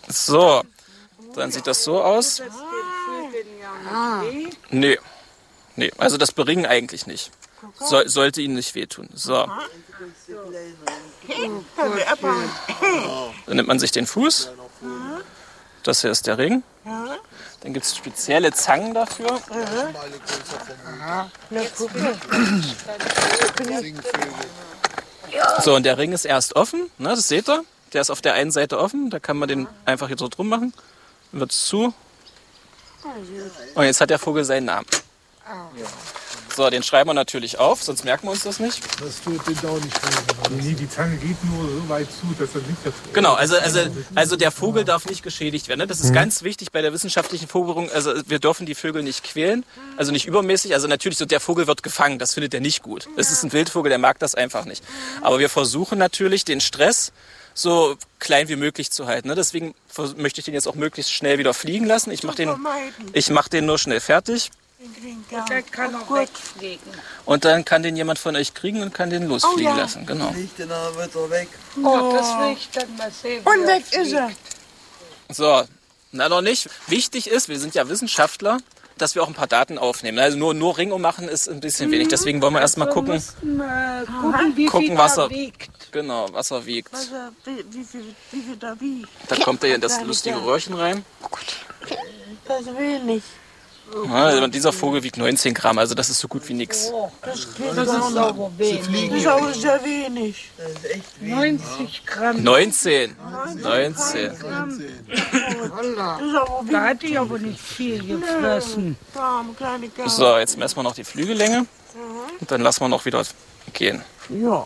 So, dann sieht das so aus. Nee, also das Beringen eigentlich nicht. Sollte ihnen nicht wehtun. So. Dann nimmt man sich den Fuß. Das hier ist der Ring. Dann gibt es spezielle Zangen dafür. So, und der Ring ist erst offen. Ne, das seht ihr. Der ist auf der einen Seite offen. Da kann man den einfach hier so drum machen. Dann wird es zu. Und jetzt hat der Vogel seinen Namen. So, den schreiben wir natürlich auf, sonst merken wir uns das nicht. Das tut den auch nicht weh. Nee, die Zange geht nur so weit zu, dass er nicht... Genau, also der Vogel darf nicht geschädigt werden. Ne? Das ist ganz wichtig bei der wissenschaftlichen Vogelberingung. Also wir dürfen die Vögel nicht quälen, also nicht übermäßig. Also natürlich, so der Vogel wird gefangen, das findet er nicht gut. Es ist ein Wildvogel, der mag das einfach nicht. Aber wir versuchen natürlich, den Stress so klein wie möglich zu halten. Ne? Deswegen möchte ich den jetzt auch möglichst schnell wieder fliegen lassen. Ich mach den nur schnell fertig. Und der kann auch wegfliegen. Und dann kann den jemand von euch kriegen und kann den losfliegen lassen. Genau. Dann wird er weg. Oh, das will ich dann mal sehen. Und weg ist er. So, na noch nicht. Wichtig ist, wir sind ja Wissenschaftler, dass wir auch ein paar Daten aufnehmen. Also nur Ring ummachen ist ein bisschen wenig. Deswegen wollen wir erstmal gucken, Wie viel was er wiegt. Genau, was er wiegt. Wie viel da wiegt? Da kommt er in das lustige Röhrchen rein. Das will nicht. Ja, also dieser Vogel wiegt 19 Gramm, also das ist so gut wie nichts. Das ist aber wenig. Das ist auch sehr wenig. 90 Gramm. 19. Das ist aber Da hatte ich aber nicht viel gefressen. kleine Kerl. So, jetzt messen wir noch die Flügellänge und dann lassen wir noch wieder gehen. Ja,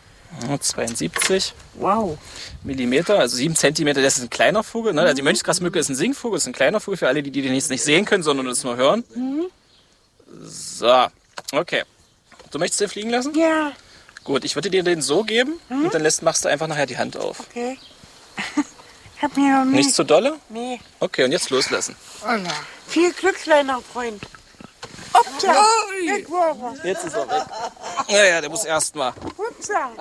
72 wow. Millimeter, also 7 Zentimeter, das ist ein kleiner Vogel. Ne? Also die Mönchsgrasmücke ist ein Singvogel, das ist ein kleiner Vogel für alle, die den jetzt nicht sehen können, sondern das nur hören. So, okay. Du möchtest den fliegen lassen? Ja, Gut, ich würde dir den so geben und dann machst du einfach nachher die Hand auf. okay. Ich hab mir noch Nicht zu dolle? Nee. Okay, und jetzt loslassen. Viel Glück, kleiner Freund. Upsa, weg war er. Jetzt ist er weg. Naja, der muss erst mal. Upsa.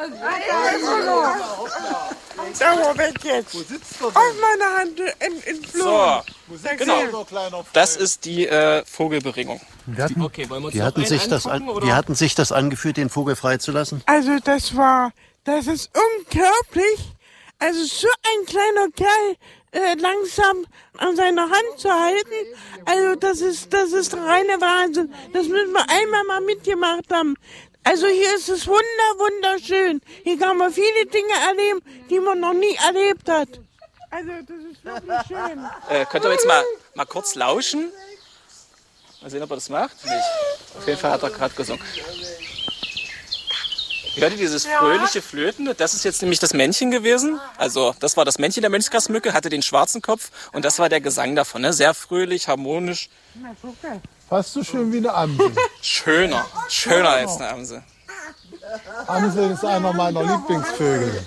Da war weg jetzt. Wo sitzt er Auf denn? meiner Hand entflohen. So, Wo sitzt genau. der kleiner Freund? Das ist die Vogelberingung. Okay, wollen wir uns Wie hatten sich das angefühlt, den Vogel freizulassen? Also das ist unglaublich. Also so ein kleiner Kerl langsam an seiner Hand zu halten. Also das ist reine Wahnsinn. Das müssen wir einmal mal mitgemacht haben. Also hier ist es wunderschön. Hier kann man viele Dinge erleben, die man noch nie erlebt hat. Also das ist wirklich schön. Könnt ihr jetzt mal kurz lauschen? Mal sehen, ob er das macht. Nicht. Auf jeden Fall hat er gerade gesungen. Hört ihr dieses fröhliche Flöten? Das ist jetzt nämlich das Männchen gewesen. Also das war das Männchen der Mönchsgrasmücke, hatte den schwarzen Kopf und das war der Gesang davon. Ne? Sehr fröhlich, harmonisch. Fast so schön wie eine Amsel. Schöner als eine Amsel. Amsel ist einer meiner Lieblingsvögel.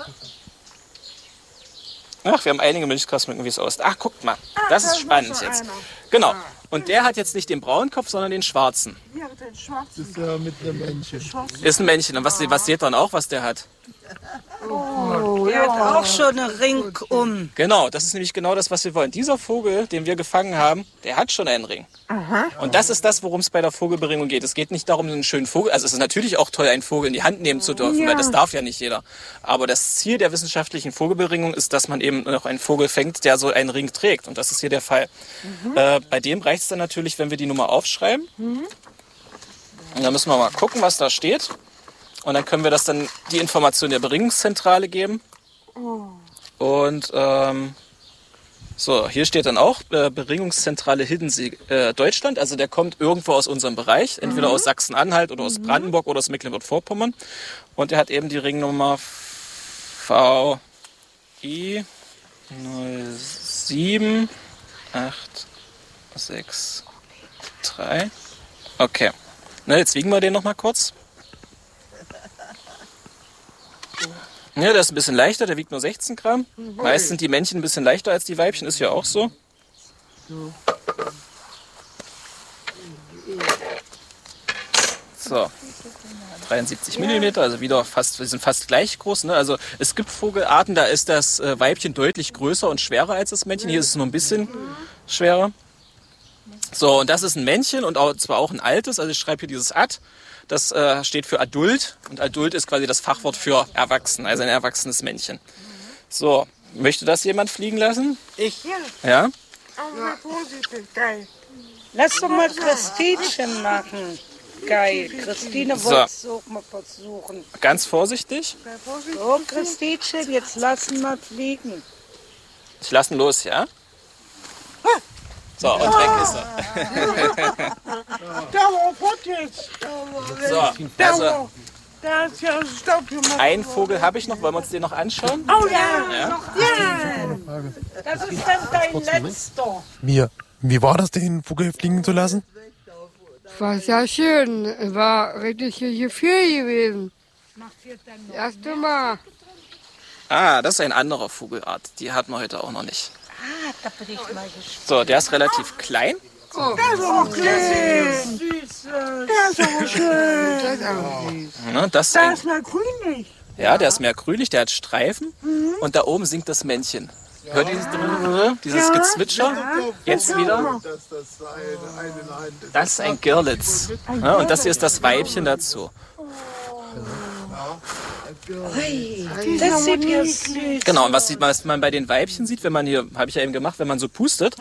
Ach, wir haben einige Mönchsgrasmücken, wie es aussieht. Ach, guckt mal, das ist spannend jetzt. Genau. Und der hat jetzt nicht den braunen Kopf, sondern den schwarzen. Ja, den schwarzen. Das ist ja mit einem Männchen. Ist ein Männchen. Und was seht ihr dann auch, was der hat? Der hat auch schon einen Ring um. Genau, das ist nämlich genau das, was wir wollen. Dieser Vogel, den wir gefangen haben, der hat schon einen Ring. Und das ist das, worum es bei der Vogelberingung geht. Es geht nicht darum, einen schönen Vogel, also es ist natürlich auch toll, einen Vogel in die Hand nehmen zu dürfen, weil das darf ja nicht jeder. Aber das Ziel der wissenschaftlichen Vogelberingung ist, dass man eben noch einen Vogel fängt, der so einen Ring trägt. Und das ist hier der Fall. Bei dem reicht es dann natürlich, wenn wir die Nummer aufschreiben. Und dann müssen wir mal gucken, was da steht. Und dann können wir das dann die Information der Beringungszentrale geben. Und so, hier steht dann auch Beringungszentrale Hiddensee Deutschland. Also der kommt irgendwo aus unserem Bereich, entweder aus Sachsen-Anhalt oder aus Brandenburg oder aus Mecklenburg-Vorpommern. Und er hat eben die Ringnummer VI 07863. Okay. Na, jetzt wiegen wir den noch mal kurz. Ja, der ist ein bisschen leichter, der wiegt nur 16 Gramm. Meist sind die Männchen ein bisschen leichter als die Weibchen, ist ja auch so. So. 73 mm, also wieder fast, wir sind fast gleich groß. Ne? Also es gibt Vogelarten, da ist das Weibchen deutlich größer und schwerer als das Männchen. Hier ist es nur ein bisschen schwerer. So, und das ist ein Männchen und zwar auch ein altes. Also ich schreibe hier dieses Ad. Das steht für Adult und Adult ist quasi das Fachwort für erwachsen, also ein erwachsenes Männchen. So, möchte das jemand fliegen lassen? Ich? Ja? Aber vorsichtig, geil. Lass doch mal Christinchen machen. Geil. Christine wollte es auch mal versuchen. Ganz vorsichtig. So, Christinchen, jetzt lassen wir fliegen. Ich lasse ihn los, ja? So, und weg ist er. Da war Fort jetzt. So, also Da ist ja Stopp gemacht. einen Vogel habe ich noch. Wollen wir uns den noch anschauen? Oh ja. Ja. Das ist dann dein letzter. Mir. Wie war das, den Vogel fliegen zu lassen? War sehr schön. War richtig Gefühl gewesen. Das erste Mal. Ah, das ist ein anderer Vogelart. Die hatten wir heute auch noch nicht. Ah, da bin ich mal gespannt. So, der ist relativ klein. Das ist aber schön. Das ist aber schön. Ne, das ist Da ein, ist mal grünlich. ja, der ist mehr grünlich, der hat Streifen. Und da oben singt das Männchen. Hört ihr dieses Gezwitscher? Jetzt wieder. Das ist ein Girlitz. Ja, und das hier ist das Weibchen dazu. Das sieht ja süß. Genau, und was man bei den Weibchen sieht, wenn man hier, habe ich ja eben gemacht, wenn man so pustet,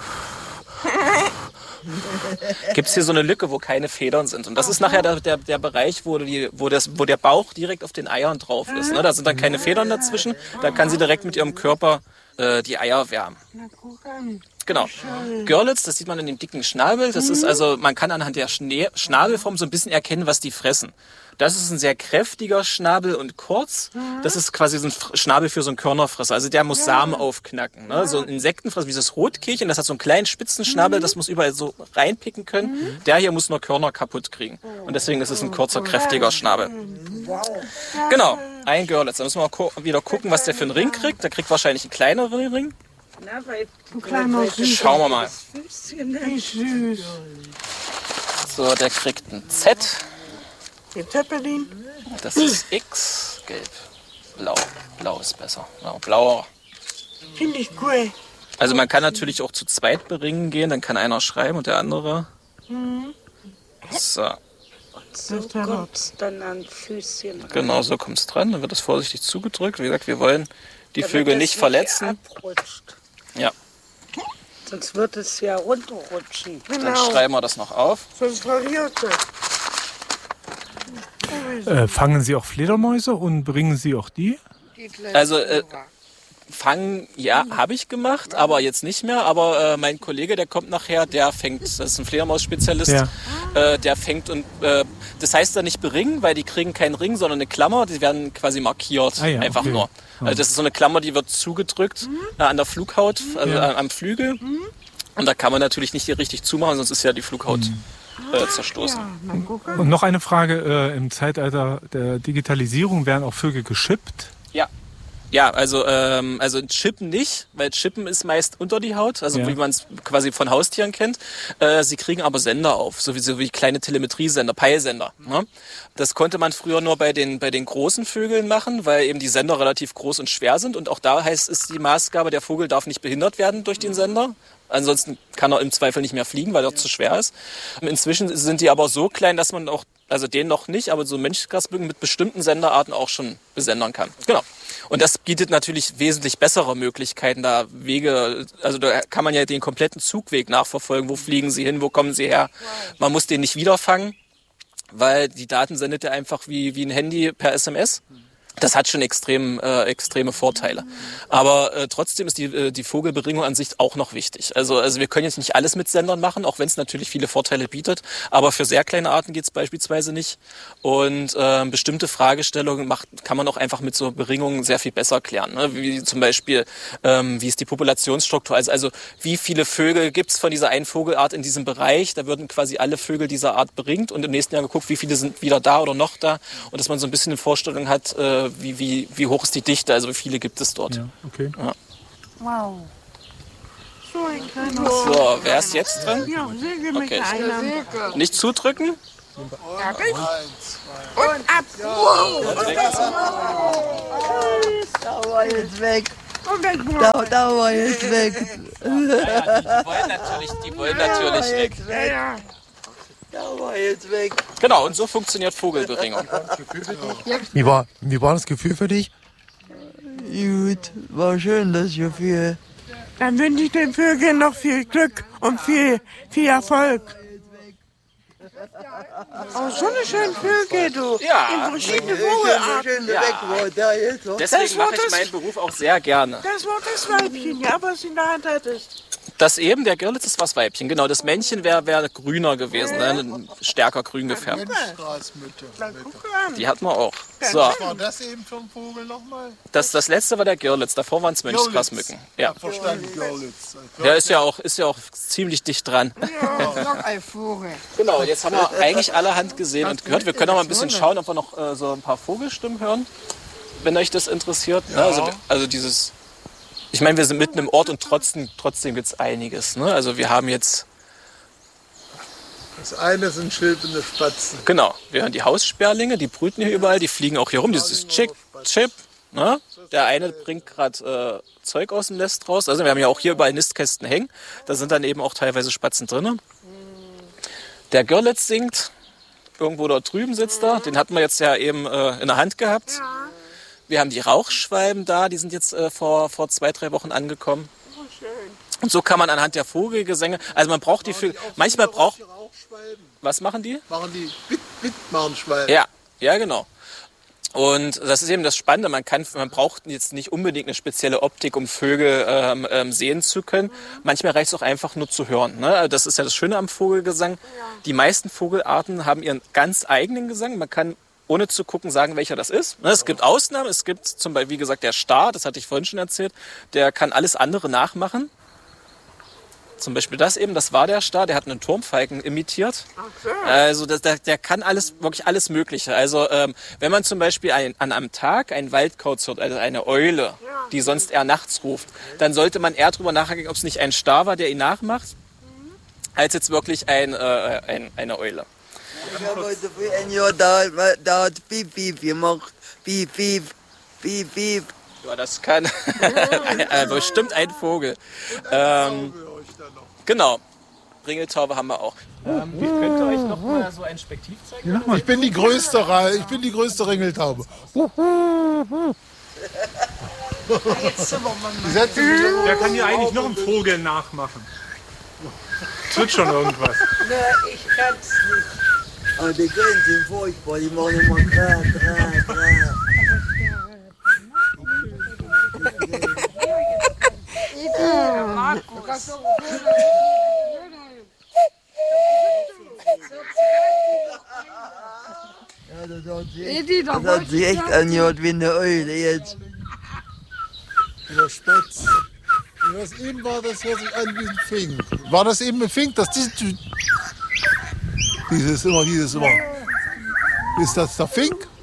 gibt es hier so eine Lücke, wo keine Federn sind. Und das ist nachher der Bereich, wo der Bauch direkt auf den Eiern drauf ist. Ne? Da sind dann keine Federn dazwischen. Da kann sie direkt mit ihrem Körper die Eier wärmen. Genau. Görlitz, das sieht man in dem dicken Schnabel. Das ist also, man kann anhand der Schnabelform so ein bisschen erkennen, was die fressen. Das ist ein sehr kräftiger Schnabel und kurz. Das ist quasi so ein Schnabel für so einen Körnerfresser. Also der muss Samen aufknacken. Ne? So ein Insektenfresser wie das Rotkehlchen, das hat so einen kleinen spitzen Schnabel, das muss überall so reinpicken können. Der hier muss nur Körner kaputt kriegen. Und deswegen ist es ein kurzer, kräftiger Schnabel. Genau, ein Görlitz. Da müssen wir mal wieder gucken, was der für einen Ring kriegt. Der kriegt wahrscheinlich einen kleineren Ring. Na, weil Schauen wir mal. Wie süß. So, der kriegt ein Z. Der Zeppelin. Das ist X. Gelb. Blau. Blau ist besser. Ja, blauer. Finde ich cool. Also man kann natürlich auch zu zweit beringen gehen. Dann kann einer schreiben und der andere. So. so kommt's dann an Füßchen rein. Genau, so kommt es dran. Dann wird es vorsichtig zugedrückt. Wie gesagt, wir wollen die Vögel nicht verletzen. Abrutscht. Ja. Sonst wird es ja runterrutschen. Dann schreiben wir das noch auf. Sonst verliert es. Fangen Sie auch Fledermäuse und bringen Sie auch die? Also fangen, ja, habe ich gemacht, aber jetzt nicht mehr. Aber mein Kollege, der kommt nachher, der fängt, das ist ein Fledermaus-Spezialist, der fängt und das heißt dann nicht beringen, weil die kriegen keinen Ring, sondern eine Klammer, die werden quasi markiert, einfach nur. Also das ist so eine Klammer, die wird zugedrückt an der Flughaut, also am Flügel. Und da kann man natürlich nicht hier richtig zumachen, sonst ist ja die Flughaut zerstoßen. Und noch eine Frage, im Zeitalter der Digitalisierung werden auch Vögel geschippt? Ja, also Chippen nicht, weil Chippen ist meist unter die Haut, also wie man es quasi von Haustieren kennt. Sie kriegen aber Sender auf, sowieso wie kleine Telemetriesender, Peilsender. Ne? Das konnte man früher nur bei den großen Vögeln machen, weil eben die Sender relativ groß und schwer sind. Und auch da ist die Maßgabe, der Vogel darf nicht behindert werden durch den Sender. Ansonsten kann er im Zweifel nicht mehr fliegen, weil er zu schwer ist. Inzwischen sind die aber so klein, dass man auch, also den noch nicht, aber so Menschgrasbögen mit bestimmten Senderarten auch schon besendern kann. Genau. Und das bietet natürlich wesentlich bessere Möglichkeiten, da Wege, also da kann man ja den kompletten Zugweg nachverfolgen. Wo fliegen sie hin, wo kommen sie her? Man muss den nicht wiederfangen, weil die Daten sendet er einfach wie ein Handy per SMS. Das hat schon extreme Vorteile. Aber trotzdem ist die Vogelberingung an sich auch noch wichtig. Also wir können jetzt nicht alles mit Sendern machen, auch wenn es natürlich viele Vorteile bietet. Aber für sehr kleine Arten geht es beispielsweise nicht. Und bestimmte Fragestellungen kann man auch einfach mit so Beringungen sehr viel besser klären. Ne? Wie zum Beispiel, wie ist die Populationsstruktur? Also wie viele Vögel gibt es von dieser einen Vogelart in diesem Bereich? Da würden quasi alle Vögel dieser Art beringt und im nächsten Jahr geguckt, wie viele sind wieder da oder noch da. Und dass man so ein bisschen eine Vorstellung hat, wie hoch ist die Dichte, also wie viele gibt es dort. Ja, okay. Ja. Wow. So ein kleiner. So, wer ist jetzt dran? Ja, säge mich Okay. einer. Nicht zudrücken. Und ab. Da war jetzt weg. Und weg. Da war jetzt weg. Die wollen natürlich weg. Ja. Da war jetzt weg. Genau, und so funktioniert Vogelberingung. Wie war das Gefühl für dich? Gut, war schön das Gefühl. Dann wünsche ich den Vögeln noch viel Glück und viel Erfolg. Oh, so eine schöne Vögel, du. Ja. In verschiedene Vogelarten. Deswegen mache ich meinen Beruf auch sehr gerne. Das war das Weibchen, ja, was in der Hand hattest. Das eben, der Girlitz, ist was Weibchen. Genau, das Männchen wäre grüner gewesen, ne? Stärker grün gefärbt. Die hatten wir auch. So. Was war das eben für ein Vogel nochmal? Das letzte war der Girlitz, davor waren es Mönchsgrasmücken. Ja. Verstanden, Görlitz. Der ist ja auch ziemlich dicht dran. Noch ein Vogel. Genau, jetzt haben wir eigentlich allerhand gesehen und gehört. Wir können auch mal ein bisschen schauen, ob wir noch so ein paar Vogelstimmen hören, wenn euch das interessiert. Ja. Also dieses... Ich meine, wir sind mitten im Ort und trotzdem gibt es einiges. Ne? Also wir haben jetzt... Das eine sind schilpende Spatzen. Genau, wir hören die Haussperlinge, die brüten hier überall, die fliegen auch hier rum. Dieses Chip. Ne? Der eine bringt gerade Zeug aus dem Nest raus. Also wir haben ja auch hier überall Nistkästen hängen. Da sind dann eben auch teilweise Spatzen drin. Der Görlitz singt. Irgendwo dort drüben sitzt er. Den hatten wir jetzt ja eben in der Hand gehabt. Wir haben die Rauchschwalben da, die sind jetzt vor 2-3 Wochen angekommen. Oh, schön. Und so kann man anhand der Vogelgesänge, also man braucht die Vögel, manchmal braucht... Was machen die? Machen die Bitmarnschwalben. Ja, genau. Und das ist eben das Spannende, man braucht jetzt nicht unbedingt eine spezielle Optik, um Vögel sehen zu können. Manchmal reicht es auch einfach nur zu hören. Ne? Das ist ja das Schöne am Vogelgesang. Die meisten Vogelarten haben ihren ganz eigenen Gesang. Man kann ohne zu gucken sagen, welcher das ist. Es gibt Ausnahmen. Es gibt zum Beispiel, wie gesagt, der Star, das hatte ich vorhin schon erzählt, der kann alles andere nachmachen. Zum Beispiel das war der Star, der hat einen Turmfalken imitiert. Also der kann wirklich alles Mögliche. Also wenn man zum Beispiel an einem Tag einen Waldkauz hört, also eine Eule, die sonst eher nachts ruft, dann sollte man eher drüber nachdenken, ob es nicht ein Star war, der ihn nachmacht, als jetzt wirklich eine Eule. Ich habe heute früh ein Jahr da hat Piep, Piep gemacht. Piep, Piep, Piep, Piep. Ja, das kann bestimmt ein Vogel. Genau, Ringeltaube haben wir auch. Ich könnte euch noch mal so ein Spektiv zeigen. Ich bin die größte Ringeltaube. Der kann ja eigentlich noch einen Vogel nachmachen. Es wird schon irgendwas. Ne, ich kann's nicht. Aber die Grillen sind furchtbar, die machen immer kra. Das hat sich echt angehört wie eine Eule jetzt. Oder Spatz. Was eben war, das hört sich an wie ein Fink. War das eben ein Fink? Dieses immer. Ist das der Fink?